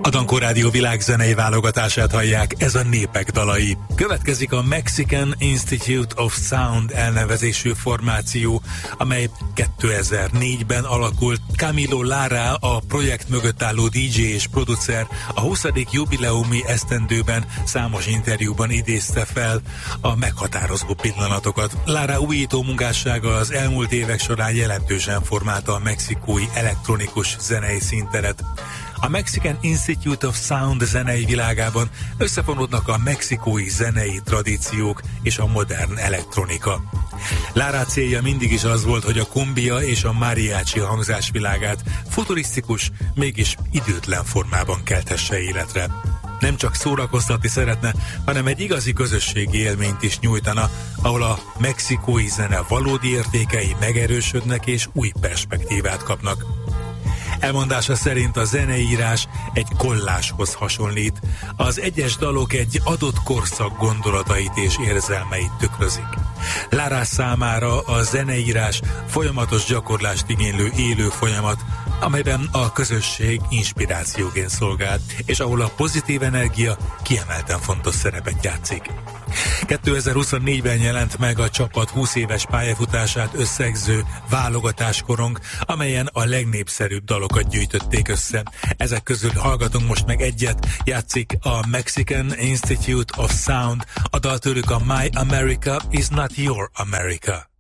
A Dankó Rádió világzenei válogatását hallják, ez a Népek dalai. Következik a Mexican Institute of Sound elnevezésű formáció, amely 2004-ben alakult. Camilo Lara, a projekt mögött álló DJ és producer, a 20. jubileumi esztendőben számos interjúban idézte fel a meghatározó pillanatokat. Lara újító munkássága az elmúlt évek során jelentősen formálta a mexikói elektronikus zenei színteret. A Mexican Institute of Sound zenei világában összefonódnak a mexikói zenei tradíciók és a modern elektronika. Lara célja mindig is az volt, hogy a kumbia és a mariachi hangzásvilágát futurisztikus, mégis időtlen formában keltesse életre. Nem csak szórakoztatni szeretne, hanem egy igazi közösségi élményt is nyújtana, ahol a mexikói zene valódi értékei megerősödnek és új perspektívát kapnak. Elmondása szerint a zeneírás egy kolláshoz hasonlít. Az egyes dalok egy adott korszak gondolatait és érzelmeit tükrözik. Lara számára a zeneírás folyamatos gyakorlást igénylő élő folyamat, amelyben a közösség inspirációként szolgál, és ahol a pozitív energia kiemelten fontos szerepet játszik. 2024-ben jelent meg a csapat 20 éves pályafutását összegző válogatáskorong, amelyen a legnépszerűbb dalokat gyűjtötték össze. Ezek közül hallgatunk most meg egyet, játszik a Mexican Institute of Sound, a dal tőlük a My America is Not Your America.